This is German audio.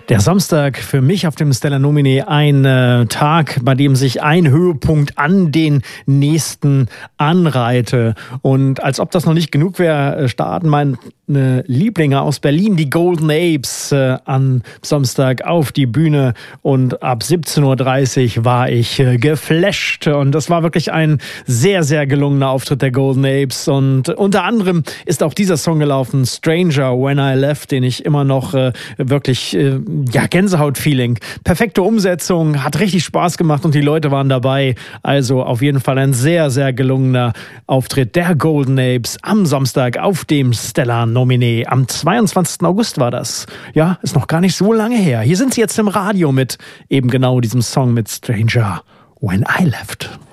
Der Samstag für mich auf dem Stellar Nomine ein Tag, bei dem sich ein Höhepunkt an den nächsten anreihte. Und als ob das noch nicht genug wäre, starten meine Lieblinge aus Berlin, die Golden Apes, am Samstag auf die Bühne. Und ab 17:30 Uhr war ich geflasht. Und das war wirklich ein sehr, sehr gelungener Auftritt der Golden Apes. Und unter anderem ist auch dieser Song gelaufen, Stranger When I Left, den ich immer noch wirklich... Gänsehaut-Feeling. Perfekte Umsetzung, hat richtig Spaß gemacht und die Leute waren dabei. Also auf jeden Fall ein sehr, sehr gelungener Auftritt der Golden Apes am Samstag auf dem Stellar Nomine. Am 22. August war das. Ja, ist noch gar nicht so lange her. Hier sind sie jetzt im Radio mit eben genau diesem Song mit Stranger When I Left.